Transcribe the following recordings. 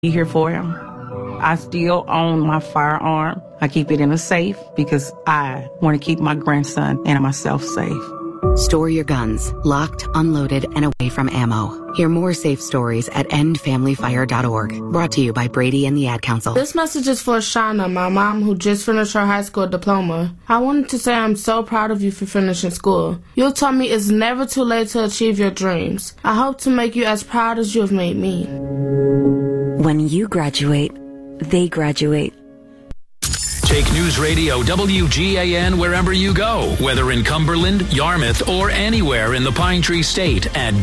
Be here for him. I still own my firearm. I keep it in a safe because I want to keep my grandson and myself safe. Store your guns, locked, unloaded, and away from ammo. Hear more safe stories at endfamilyfire.org. Brought to you by Brady and the Ad Council. This message is for Shauna, my mom, who just finished her high school diploma. I wanted to say I'm so proud of you for finishing school. You taught me it's never too late to achieve your dreams. I hope to make you as proud as you have made me. When you graduate, they graduate. Take News Radio WGAN wherever you go, whether in Cumberland, Yarmouth, or anywhere in the Pine Tree State at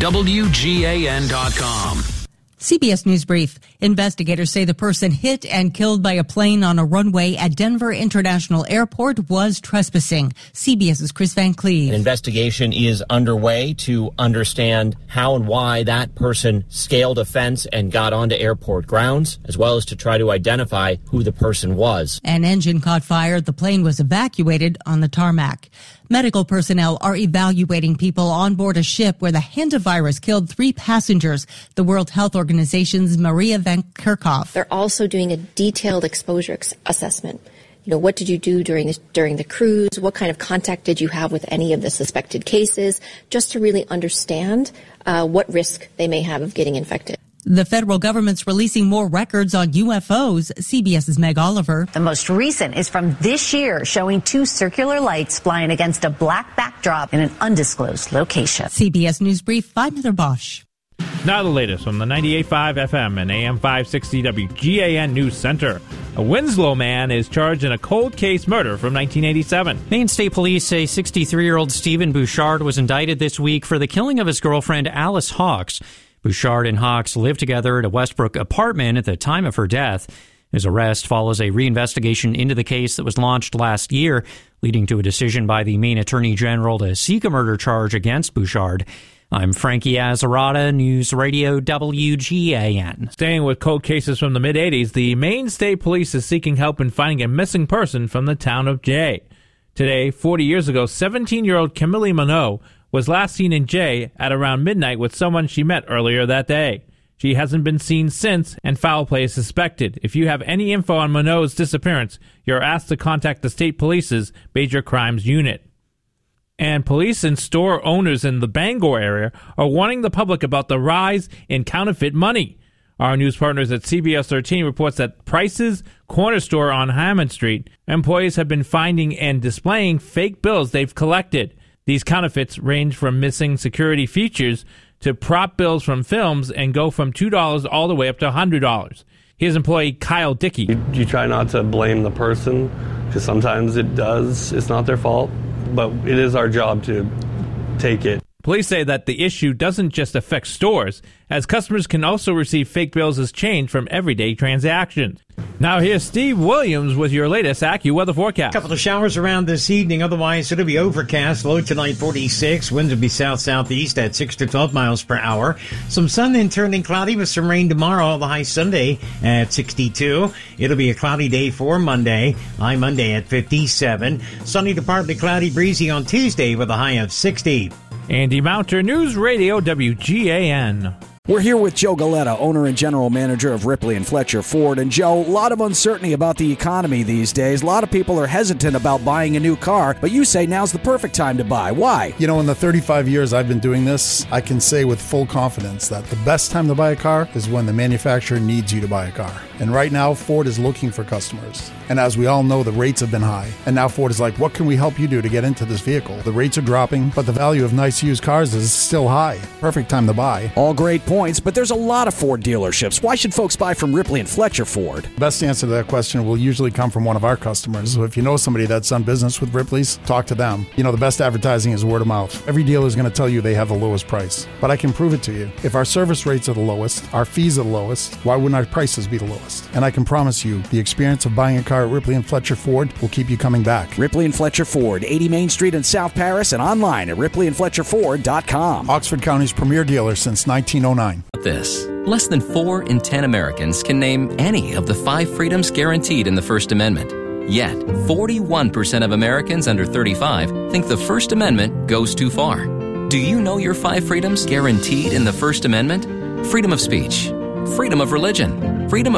WGAN.com. CBS News Brief. Investigators say the person hit and killed by a plane on a runway at Denver International Airport was trespassing. CBS's Chris Van Cleve. An investigation is underway to understand how and why that person scaled a fence and got onto airport grounds, as well as to try to identify who the person was. An engine caught fire. The plane was evacuated on the tarmac. Medical personnel are evaluating people on board a ship where the hantavirus killed 3 passengers. The World Health Organization's Maria Van Kerkhoff. They're also doing a detailed exposure assessment. You know, what did you do during the cruise? What kind of contact did you have with any of the suspected cases? Just to really understand what risk they may have of getting infected. The federal government's releasing more records on UFOs. CBS's Meg Oliver. The most recent is from this year, showing 2 circular lights flying against a black backdrop in an undisclosed location. CBS News Brief, I'm Heather Bosch. Now the latest from the 98.5 FM and AM 560 WGAN News Center. A Winslow man is charged in a cold case murder from 1987. Maine State Police say 63-year-old Stephen Bouchard was indicted this week for the killing of his girlfriend Alice Hawks. Bouchard and Hawks lived together at a Westbrook apartment at the time of her death. His arrest follows a reinvestigation into the case that was launched last year, leading to a decision by the Maine Attorney General to seek a murder charge against Bouchard. I'm Frankie Azzarata, News Radio WGAN. Staying with cold cases from the mid-'80s, the Maine State Police is seeking help in finding a missing person from the town of Jay. Today, 40 years ago, 17-year-old Camille Monod was last seen in Jay at around midnight with someone she met earlier that day. She hasn't been seen since, and foul play is suspected. If you have any info on Monod's disappearance, you're asked to contact the state police's Major Crimes Unit. And police and store owners in the Bangor area are warning the public about the rise in counterfeit money. Our news partners at CBS 13 reports that Price's corner store on Hammond Street, employees have been finding and displaying fake bills they've collected. These counterfeits range from missing security features to prop bills from films and go from $2 all the way up to $100. Here's employee Kyle Dickey. You try not to blame the person, because sometimes it's not their fault, but it is our job to take it. Police say that the issue doesn't just affect stores, as customers can also receive fake bills as change from everyday transactions. Now here's Steve Williams with your latest AccuWeather forecast. A couple of showers around this evening. Otherwise, it'll be overcast. Low tonight, 46. Winds will be south-southeast at 6 to 12 miles per hour. Some sun then turning cloudy with some rain tomorrow. The high Sunday at 62. It'll be a cloudy day for Monday. High Monday at 57. Sunny to partly cloudy, breezy on Tuesday with a high of 60. Andy Mounter, News Radio WGAN. We're here with Joe Galetta, owner and general manager of Ripley and Fletcher Ford. And Joe, a lot of uncertainty about the economy these days. A lot of people are hesitant about buying a new car, but you say now's the perfect time to buy. Why? You know, in the 35 years I've been doing this, I can say with full confidence that the best time to buy a car is when the manufacturer needs you to buy a car. And right now, Ford is looking for customers. And as we all know, the rates have been high. And now Ford is like, what can we help you do to get into this vehicle? The rates are dropping, but the value of nice used cars is still high. Perfect time to buy. All great points, but there's a lot of Ford dealerships. Why should folks buy from Ripley and Fletcher Ford? The best answer to that question will usually come from one of our customers. So if you know somebody that's done business with Ripley's, talk to them. You know, the best advertising is word of mouth. Every dealer is going to tell you they have the lowest price. But I can prove it to you. If our service rates are the lowest, our fees are the lowest, why wouldn't our prices be the lowest? And I can promise you, the experience of buying a car at Ripley and Fletcher Ford will keep you coming back. Ripley and Fletcher Ford, 80 Main Street in South Paris, and online at ripleyandfletcherford.com. Oxford County's premier dealer since 1909. This. Less than 4 in 10 Americans can name any of the 5 freedoms guaranteed in the First Amendment. Yet, 41% of Americans under 35 think the First Amendment goes too far. Do you know your 5 freedoms guaranteed in the First Amendment? Freedom of speech, freedom of religion, Freedom